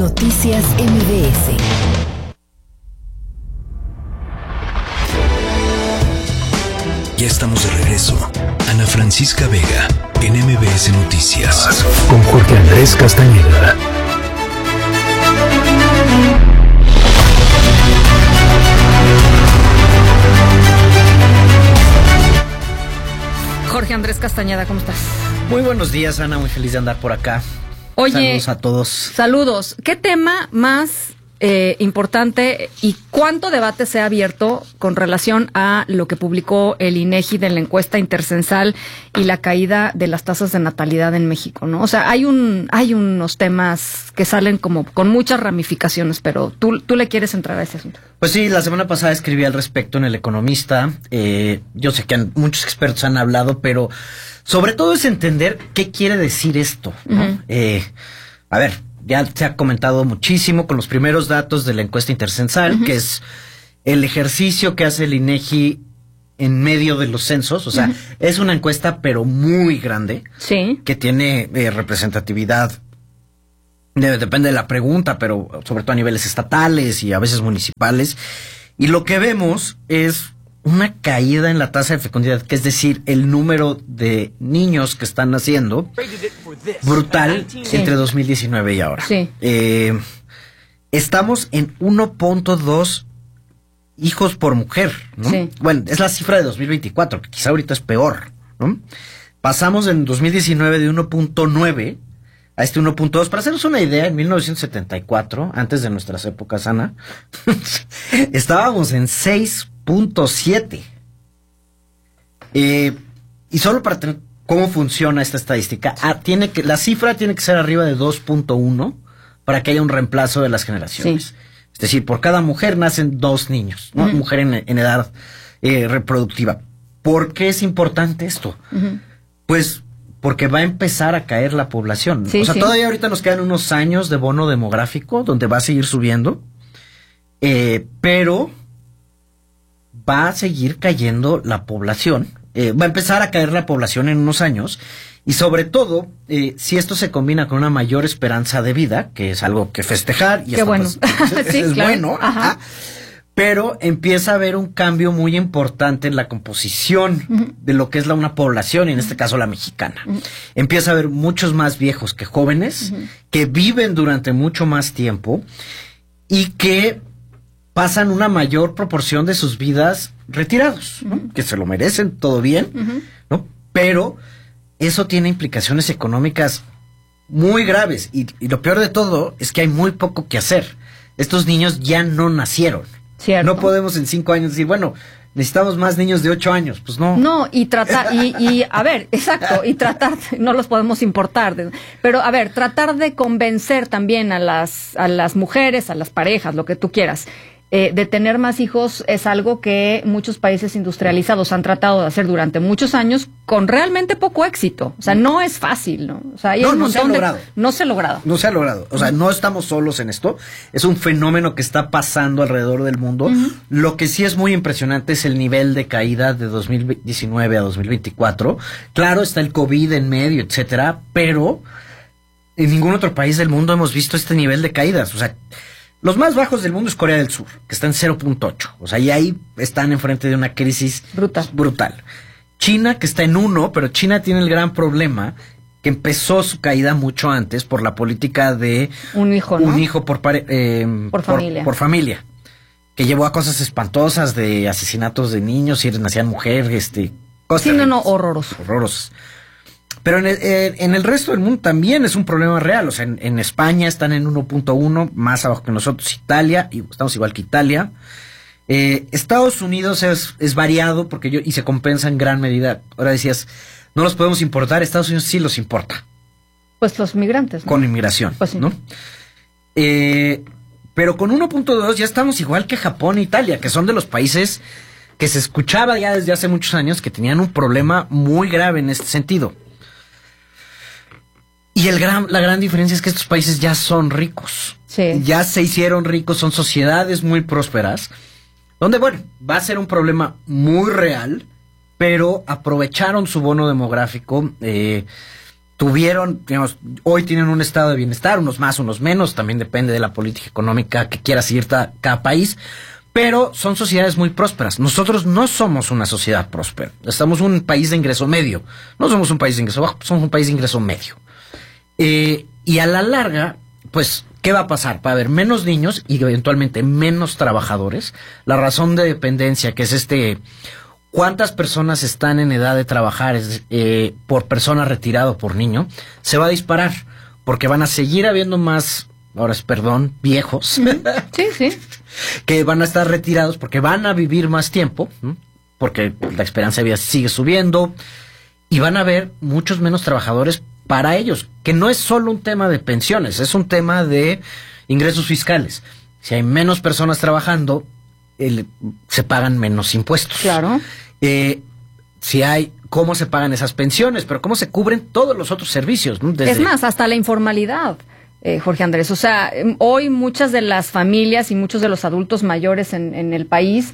Noticias MBS. Ya estamos de regreso. Ana Francisca Vega, en MBS Noticias. Con Jorge Andrés Castañeda. Jorge Andrés Castañeda, ¿cómo estás? Muy buenos días, Ana, muy feliz de andar por acá. Oye, saludos a todos. Saludos. ¿Qué tema más importante y cuánto debate se ha abierto con relación a lo que publicó el INEGI de la encuesta intercensal y la caída de las tasas de natalidad en México, ¿no? O sea, hay unos temas que salen como con muchas ramificaciones, pero tú le quieres entrar a ese asunto. Pues sí, la semana pasada escribí al respecto en El Economista. Yo sé que muchos expertos han hablado, pero sobre todo es entender qué quiere decir esto, ¿no? A ver, ya se ha comentado muchísimo con los primeros datos de la encuesta intercensal, que es el ejercicio que hace el INEGI en medio de los censos. O sea, es una encuesta pero muy grande, sí, que tiene representatividad. Depende de la pregunta, pero sobre todo a niveles estatales y a veces municipales. Y lo que vemos es una caída en la tasa de fecundidad, que es decir, el número de niños que están naciendo, brutal, entre 2019 y ahora. Sí. Estamos en 1.2 hijos por mujer, ¿no? Sí. Bueno, es la cifra de 2024, que quizá ahorita es peor, ¿no? Pasamos en 2019 de 1.9 a este 1.2. Para hacernos una idea, en 1974, antes de nuestras épocas, Ana, estábamos en 6.7. Y solo para tener cómo funciona esta estadística, la cifra tiene que ser arriba de 2.1 para que haya un reemplazo de las generaciones. Sí. Es decir, por cada mujer nacen 2 niños, ¿no? Mujer en edad reproductiva. ¿Por qué es importante esto? Pues porque va a empezar a caer la población. Sí, o sea, sí. Todavía ahorita nos quedan unos años de bono demográfico donde va a seguir subiendo, pero va a seguir cayendo la población. Va a empezar a caer la población en unos años. Y sobre todo, si esto se combina con una mayor esperanza de vida, que es algo que festejar. Y qué bueno. Sí, es claro. bueno. Ajá. Pero empieza a haber un cambio muy importante en la composición de lo que es una población, y en este caso la mexicana. Empieza a haber muchos más viejos que jóvenes, que viven durante mucho más tiempo y que pasan una mayor proporción de sus vidas retirados, ¿no? Que se lo merecen, todo bien, ¿no? Pero eso tiene implicaciones económicas muy graves, y lo peor de todo es que hay muy poco que hacer. Estos niños ya no nacieron. Cierto. No podemos en 5 años decir, bueno, necesitamos más niños de 8 años. Pues no. No, y tratar, y a ver, exacto, y tratar, no los podemos importar, pero a ver, tratar de convencer también a las mujeres, a las parejas, lo que tú quieras, de tener más hijos es algo que muchos países industrializados han tratado de hacer durante muchos años con realmente poco éxito. O sea, no es fácil, ¿no? O sea, hay un montón de... No se ha logrado. No se ha logrado. O sea, no estamos solos en esto. Es un fenómeno que está pasando alrededor del mundo. Lo que sí es muy impresionante es el nivel de caída de 2019 a 2024. Claro, está el COVID en medio, etcétera, pero en ningún otro país del mundo hemos visto este nivel de caídas. O sea, los más bajos del mundo es Corea del Sur, que está en 0.8. O sea, y ahí están enfrente de una crisis brutal. China, que está en 1, pero China tiene el gran problema que empezó su caída mucho antes por la política de un hijo, ¿no? Un hijo por familia, que llevó a cosas espantosas de asesinatos de niños, y nacían mujeres, cosas terribles. Horrorosas. Pero en el resto del mundo también es un problema real. O sea, en España están en 1.1, más abajo que nosotros. Italia, y estamos igual que Italia. Estados Unidos es variado y se compensa en gran medida. Ahora decías, no los podemos importar. Estados Unidos sí los importa. Pues los migrantes, ¿no? Con inmigración, pues sí. ¿no? Pero con 1.2 ya estamos igual que Japón e Italia, que son de los países que se escuchaba ya desde hace muchos años que tenían un problema muy grave en este sentido. Y la gran diferencia es que estos países ya son ricos. Sí. Ya se hicieron ricos, son sociedades muy prósperas, donde, bueno, va a ser un problema muy real, pero aprovecharon su bono demográfico tuvieron, digamos, hoy tienen un estado de bienestar, unos más, unos menos, también depende de la política económica que quiera seguir cada país, pero son sociedades muy prósperas. Nosotros no somos una sociedad próspera, estamos un país de ingreso medio, no somos un país de ingreso bajo, somos un país de ingreso medio. Y a la larga, pues, ¿qué va a pasar? Va a haber menos niños y eventualmente menos trabajadores. La razón de dependencia, que es ¿cuántas personas están en edad de trabajar por persona retirada o por niño? Se va a disparar, porque van a seguir habiendo más, viejos. Sí. Que van a estar retirados porque van a vivir más tiempo, porque la esperanza de vida sigue subiendo, y van a haber muchos menos trabajadores para ellos, que no es solo un tema de pensiones, es un tema de ingresos fiscales. Si hay menos personas trabajando, se pagan menos impuestos. Claro. ¿Cómo se pagan esas pensiones? Pero ¿cómo se cubren todos los otros servicios? ¿No? Es más, hasta la informalidad, Jorge Andrés. O sea, hoy muchas de las familias y muchos de los adultos mayores en el país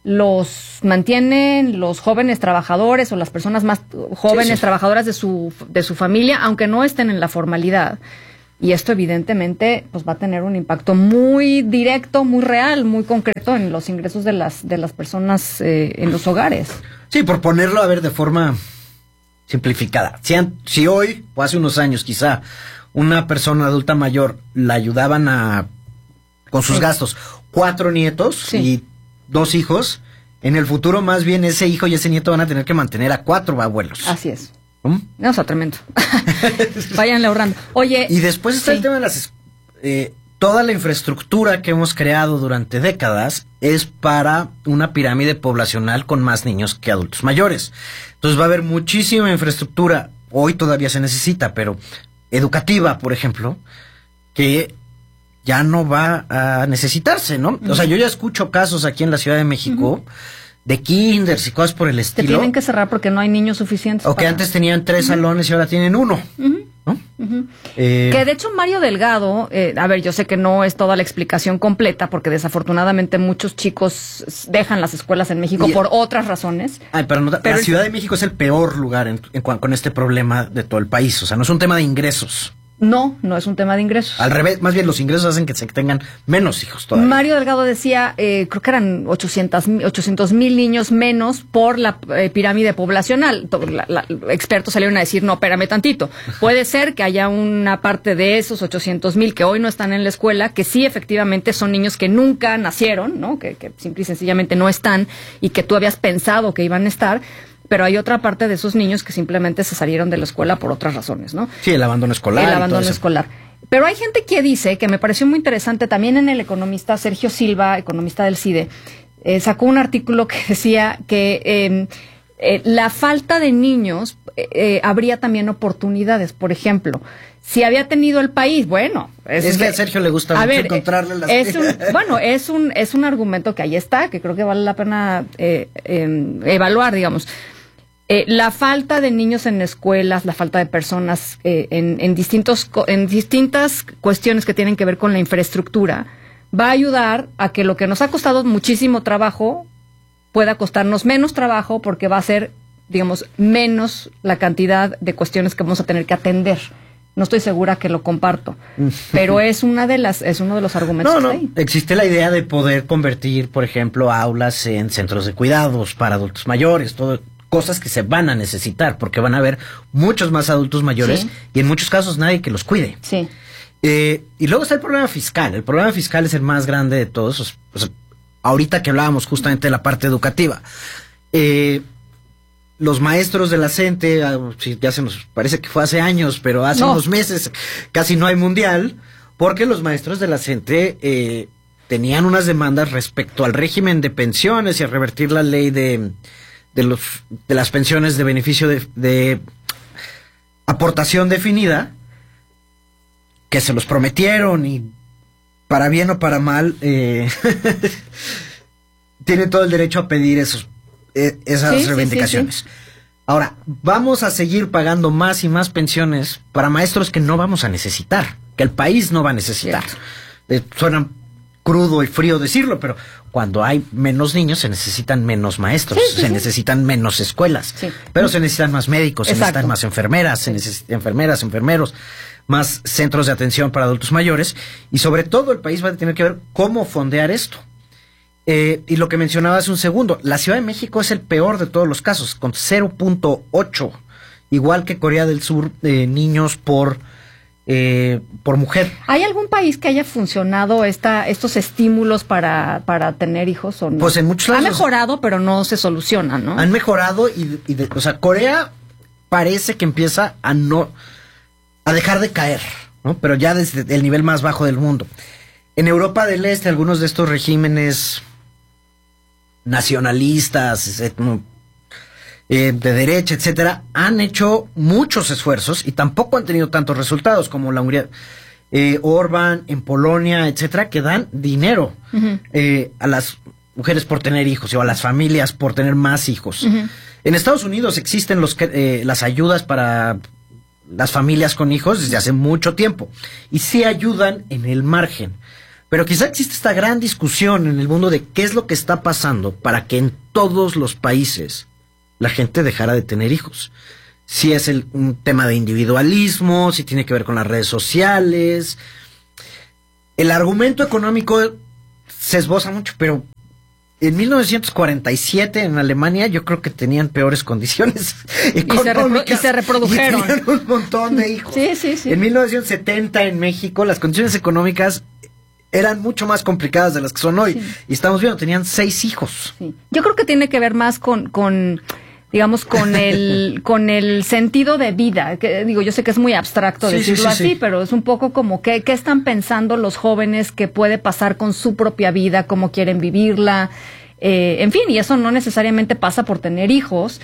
los mantienen los jóvenes trabajadores o las personas más jóvenes trabajadoras de su familia, aunque no estén en la formalidad. Y esto evidentemente pues va a tener un impacto muy directo, muy real, muy concreto en los ingresos de las personas en los hogares. Sí, por ponerlo a ver de forma simplificada. Si hoy o hace unos años quizá una persona adulta mayor la ayudaban con sus gastos 4 nietos y 2 hijos, en el futuro más bien ese hijo y ese nieto van a tener que mantener a 4 abuelos. Así es. No, o sea, tremendo. Váyanle ahorrando. Oye. Y después está el tema de toda la infraestructura que hemos creado durante décadas es para una pirámide poblacional con más niños que adultos mayores. Entonces va a haber muchísima infraestructura, hoy todavía se necesita, pero educativa, por ejemplo, que ya no va a necesitarse, ¿no? O sea, yo ya escucho casos aquí en la Ciudad de México de kinders y cosas por el estilo. Te tienen que cerrar porque no hay niños suficientes. O que antes tenían 3 salones y ahora tienen 1. ¿No? Que de hecho Mario Delgado, a ver, yo sé que no es toda la explicación completa porque desafortunadamente muchos chicos dejan las escuelas en México por otras razones. Pero la Ciudad de México es el peor lugar con este problema de todo el país. O sea, no es un tema de ingresos. No es un tema de ingresos. Al revés, más bien los ingresos hacen que se tengan menos hijos todavía. Mario Delgado decía, creo que eran 800,000 niños menos por la pirámide poblacional. Expertos salieron a decir, no, espérame tantito. Puede ser que haya una parte de esos 800,000 que hoy no están en la escuela, que sí efectivamente son niños que nunca nacieron, ¿no? Que simple y sencillamente no están y que tú habías pensado que iban a estar. Pero hay otra parte de esos niños que simplemente se salieron de la escuela por otras razones, ¿no? Sí, el abandono escolar. El abandono escolar. Pero hay gente que dice, que me pareció muy interesante, también en El Economista, Sergio Silva, economista del CIDE, sacó un artículo que decía que la falta de niños habría también oportunidades. Por ejemplo, si había tenido el país, bueno... Es que a Sergio le gusta mucho encontrarle las... es un argumento que ahí está, que creo que vale la pena evaluar, digamos. La falta de niños en escuelas, la falta de personas en distintas cuestiones que tienen que ver con la infraestructura, va a ayudar a que lo que nos ha costado muchísimo trabajo pueda costarnos menos trabajo porque va a ser, digamos, menos la cantidad de cuestiones que vamos a tener que atender. No estoy segura que lo comparto, pero es uno de los argumentos que está ahí. Existe la idea de poder convertir, por ejemplo, aulas en centros de cuidados para adultos mayores, cosas que se van a necesitar, porque van a haber muchos más adultos mayores y en muchos casos nadie que los cuide. Sí. Y luego está el problema fiscal. El problema fiscal es el más grande de todos. Ahorita que hablábamos justamente de la parte educativa. Los maestros de la CENTE, ya se nos parece que fue hace años, pero hace unos meses casi no hay mundial, porque los maestros de la CENTE tenían unas demandas respecto al régimen de pensiones y a revertir la ley de las pensiones de beneficio de aportación definida, que se los prometieron y para bien o para mal tienen todo el derecho a pedir esas reivindicaciones. Sí. Ahora, vamos a seguir pagando más y más pensiones para maestros que no vamos a necesitar, que el país no va a necesitar. Suenan crudo y frío decirlo, pero cuando hay menos niños se necesitan menos maestros, se necesitan menos escuelas, pero se necesitan más médicos, se necesitan más enfermeras, se necesitan enfermeros, más centros de atención para adultos mayores, y sobre todo el país va a tener que ver cómo fondear esto. Y lo que mencionaba hace un segundo, la Ciudad de México es el peor de todos los casos, con 0.8, igual que Corea del Sur, niños por mujer. ¿Hay algún país que haya funcionado estos estímulos para tener hijos o no? Pues en muchos lados. Ha mejorado, pero no se soluciona, ¿no? Han mejorado o sea, Corea parece que empieza a dejar de caer, ¿no? Pero ya desde el nivel más bajo del mundo. En Europa del Este, algunos de estos regímenes nacionalistas, de derecha, etcétera, han hecho muchos esfuerzos y tampoco han tenido tantos resultados como la Hungría, Orbán en Polonia, etcétera, que dan dinero a las mujeres por tener hijos o a las familias por tener más hijos. En Estados Unidos existen las ayudas para las familias con hijos desde hace mucho tiempo y sí ayudan en el margen. Pero quizá existe esta gran discusión en el mundo de qué es lo que está pasando para que en todos los países la gente dejara de tener hijos. Si es un tema de individualismo, si tiene que ver con las redes sociales. El argumento económico se esboza mucho, pero en 1947 en Alemania yo creo que tenían peores condiciones económicas. Y se reprodujeron. Y tenían un montón de hijos. Sí. En 1970 en México las condiciones económicas eran mucho más complicadas de las que son hoy. Sí. Y estamos viendo, tenían 6 hijos. Sí. Yo creo que tiene que ver más con digamos, con el sentido de vida. Que, digo, yo sé que es muy abstracto decirlo así, pero es un poco como qué están pensando los jóvenes que puede pasar con su propia vida, cómo quieren vivirla. En fin, y eso no necesariamente pasa por tener hijos.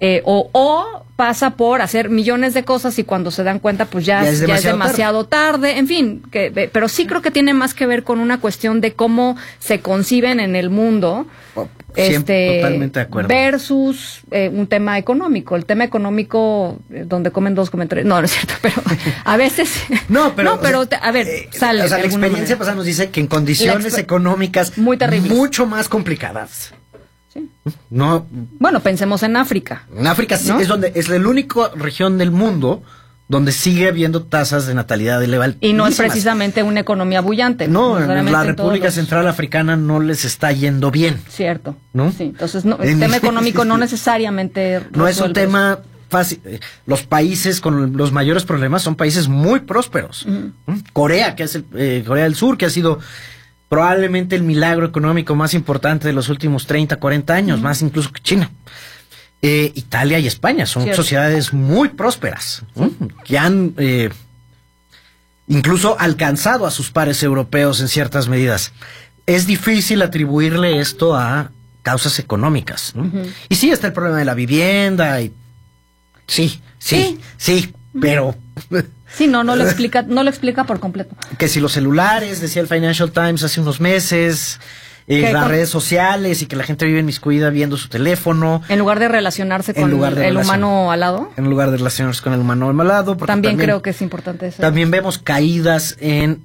O pasa por hacer millones de cosas y cuando se dan cuenta pues ya es demasiado tarde. En fin, pero sí creo que tiene más que ver con una cuestión de cómo se conciben en el mundo, totalmente de acuerdo, versus un tema económico. El tema económico, donde comen 2, comen 3, no es cierto, pero a veces a ver, sale. O sea, la experiencia pasada nos dice que en condiciones económicas muy terribles, mucho más complicadas. Sí. No. Bueno, pensemos en África. En África sí, ¿no? Es la única región del mundo donde sigue habiendo tasas de natalidad elevadas. Y no es precisamente una economía bullante. No, en la República Central Africana no les está yendo bien. Cierto. ¿No? Sí, entonces el tema económico no necesariamente no es un tema fácil. Los países con los mayores problemas son países muy prósperos. Corea, que es Corea del Sur, que ha sido probablemente el milagro económico más importante de los últimos 30, 40 años, más incluso que China. Italia y España son sociedades muy prósperas, que han incluso alcanzado a sus pares europeos en ciertas medidas. Es difícil atribuirle esto a causas económicas, ¿no? Y sí, está el problema de la vivienda, y sí, pero... Sí, no lo explica por completo. Que si los celulares, decía el Financial Times hace unos meses, las redes sociales y que la gente vive inmiscuida viendo su teléfono. En lugar de relacionarse con el humano al lado. En lugar de relacionarse con el humano al lado. También creo que es importante eso. También vemos caídas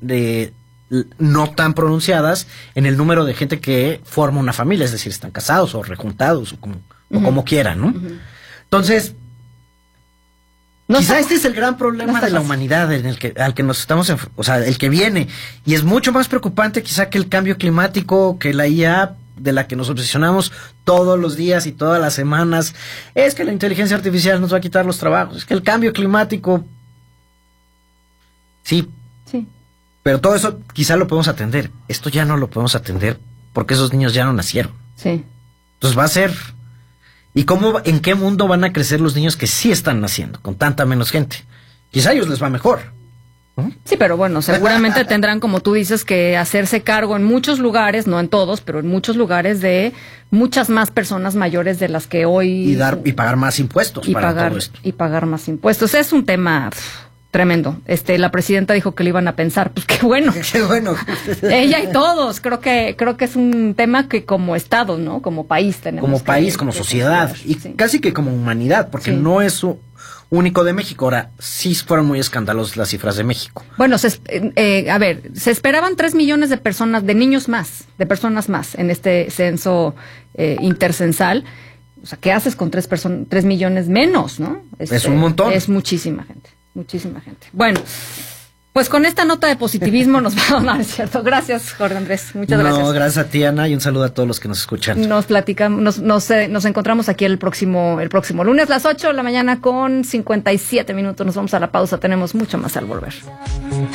no tan pronunciadas en el número de gente que forma una familia, es decir, están casados o rejuntados o como quieran, ¿no? Entonces... Quizá este es el gran problema de la humanidad al que nos estamos, o sea, el que viene. Y es mucho más preocupante quizá que el cambio climático, que la IA de la que nos obsesionamos todos los días y todas las semanas. Es que la inteligencia artificial nos va a quitar los trabajos. Es que el cambio climático... Sí. Pero todo eso quizá lo podemos atender. Esto ya no lo podemos atender porque esos niños ya no nacieron. Sí. Entonces va a ser... ¿Y en qué mundo van a crecer los niños que sí están naciendo, con tanta menos gente? Quizá a ellos les va mejor. Sí, pero bueno, seguramente tendrán, como tú dices, que hacerse cargo en muchos lugares, no en todos, pero en muchos lugares de muchas más personas mayores de las que hoy... Y pagar más impuestos todo esto. Y pagar más impuestos. Es un tema... tremendo. La presidenta dijo que lo iban a pensar, pues qué bueno. Qué bueno. Ella y todos. Creo que es un tema que como Estado, ¿no? Como país tenemos. Como país, como sociedad y casi que como humanidad, porque no es único de México. Ahora, sí fueron muy escandalosas las cifras de México. Bueno, se esperaban 3 millones de personas, de personas más en este censo intercensal. O sea, ¿qué haces con 3 millones menos, no? Es un montón. Es muchísima gente. Bueno, pues con esta nota de positivismo nos va a donar, ¿cierto? Gracias, Jorge Andrés. Muchas gracias. No, gracias a ti, Ana, y un saludo a todos los que nos escuchan. Nos platicamos, nos encontramos aquí el próximo lunes a las 8 de la mañana con 57 minutos. Nos vamos a la pausa. Tenemos mucho más al volver.